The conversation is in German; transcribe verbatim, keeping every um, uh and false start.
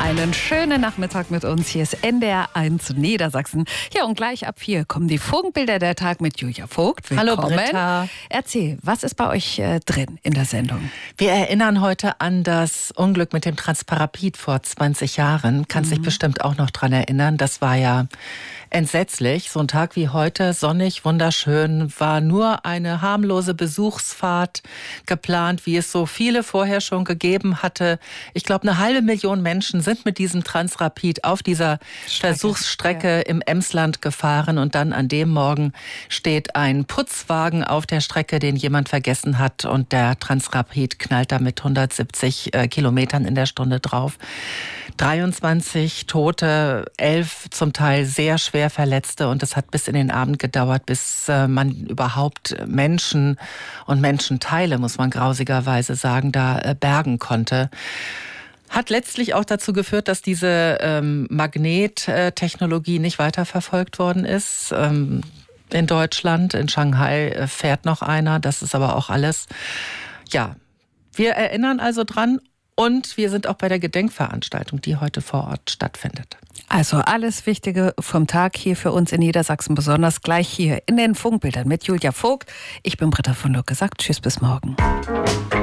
Einen schönen Nachmittag mit uns. Hier ist N D R eins Niedersachsen. Ja, und gleich ab vier kommen die Funkbilder der Tag mit Julia Vogt. Willkommen. Hallo Britta. Erzähl, was ist bei euch äh, drin in der Sendung? Wir erinnern heute an das Unglück mit dem Transparapid vor zwanzig Jahren. Kannst mhm. dich bestimmt auch noch dran erinnern. Das war ja entsetzlich. So ein Tag wie heute, sonnig, wunderschön, war nur eine harmlose Besuchsfahrt geplant, wie es so viele vorher schon gegeben hatte. Ich glaube, eine halbe Million Menschen sind mit diesem Transrapid auf dieser Strecke, Versuchsstrecke ja. im Emsland gefahren. Und dann an dem Morgen steht ein Putzwagen auf der Strecke, den jemand vergessen hat. Und der Transrapid knallt da mit hundertsiebzig äh, Kilometern in der Stunde drauf. dreiundzwanzig Tote, elf zum Teil sehr schwer Verletzte. Und es hat bis in den Abend gedauert, bis äh, man überhaupt Menschen und Menschenteile, muss man grausigerweise sagen, da äh, bergen konnte. Hat letztlich auch dazu geführt, dass diese ähm, Magnettechnologie nicht weiterverfolgt worden ist. Ähm, in Deutschland, in Shanghai fährt noch einer. Das ist aber auch alles. Ja, wir erinnern also dran. Und wir sind auch bei der Gedenkveranstaltung, die heute vor Ort stattfindet. Also alles Wichtige vom Tag hier für uns in Niedersachsen, besonders gleich hier in den Funkbildern mit Julia Vogt. Ich bin Britta von Lucke, sagt tschüss, bis morgen.